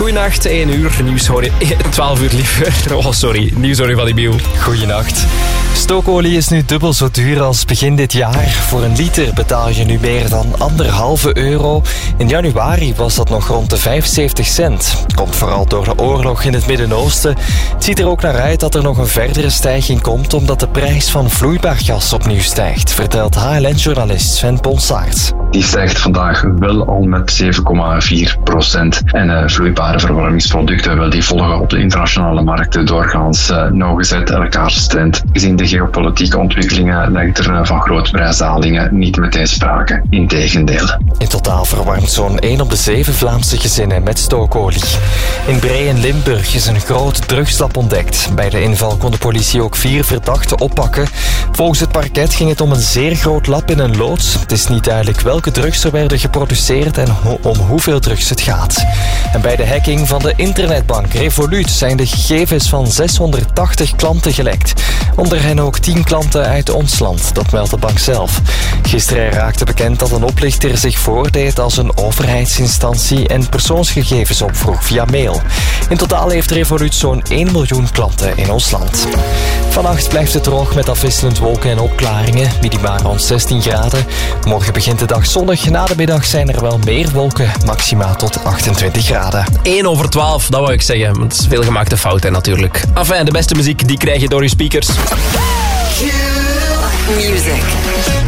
Goeienacht, 1 uur. Nieuws hoor je... 12 uur liever. Oh, sorry. Nieuws hoor je van die Biel. Goeienacht. Stookolie is nu dubbel zo duur als begin dit jaar. Voor een liter betaal je nu meer dan €1,5. In januari was dat nog rond de 75 cent. Komt vooral door de oorlog in het Midden-Oosten. Het ziet er ook naar uit dat er nog een verdere stijging komt, omdat de prijs van vloeibaar gas opnieuw stijgt, vertelt HLN-journalist Sven Ponsaert. Die stijgt vandaag wel al met 7,4%. En vloeibare verwarmingsproducten, wel, die volgen op de internationale markten doorgaans nauwgezet elkaars trend. Gezien de geopolitieke ontwikkelingen lijkt er van grote prijsdalingen niet meteen sprake. Integendeel. In totaal verwarmt zo'n 1 op de 7 Vlaamse gezinnen met stookolie. In Bree in Limburg is een groot drugslab ontdekt. Bij de inval kon de politie ook 4 verdachten oppakken. Volgens het parket ging het om een zeer groot lab in een loods. Het is niet duidelijk welke drugs er werden geproduceerd en om hoeveel drugs het gaat. En bij de hacking van de internetbank Revolut zijn de gegevens van 680 klanten gelekt. Onder hen ook 10 klanten uit ons land, dat meldt de bank zelf. Gisteren raakte bekend dat een oplichter zich voordeed als een overheidsinstantie en persoonsgegevens opvroeg via mail. In totaal heeft Revolut zo'n 1 miljoen klanten in ons land. Vannacht blijft het droog met afwisselend wolken en opklaringen, minimaal rond 16 graden. Morgen begint de dag zonnig, na de middag zijn er wel meer wolken, maximaal tot 28 graden. 1/12, dat wou ik zeggen. Het is veel gemaakte fouten natuurlijk. Enfin, de beste muziek die krijg je door je speakers. Music.